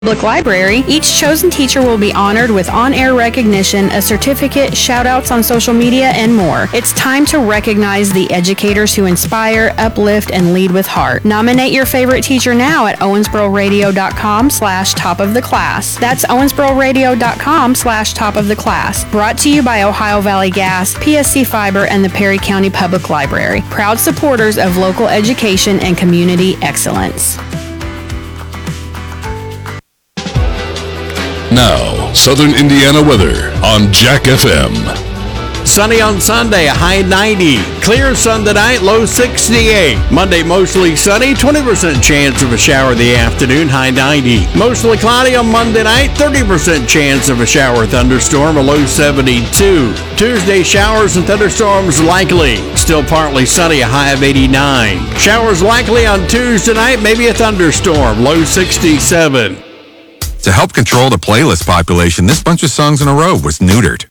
Public Library, each chosen teacher will be honored with on-air recognition, a certificate, shout-outs on social media, and more. It's time to recognize the educators who inspire, uplift, and lead with heart. Nominate your favorite teacher now at owensbororadio.com/topoftheclass. That's owensbororadio.com/topoftheclass. Brought to you by Ohio Valley Gas, PSC Fiber, and the Perry County Public Library. Proud supporters of local education and community excellence. Now, Southern Indiana weather on Jack FM. Sunny on Sunday, a high 90. Clear Sunday night, low 68. Monday, mostly sunny, 20% chance of a shower in the afternoon, high 90. Mostly cloudy on Monday night, 30% chance of a shower or thunderstorm, a low 72. Tuesday, showers and thunderstorms likely. Still partly sunny, a high of 89. Showers likely on Tuesday night, maybe a thunderstorm, low 67. To help control the playlist population, this bunch of songs in a row was neutered.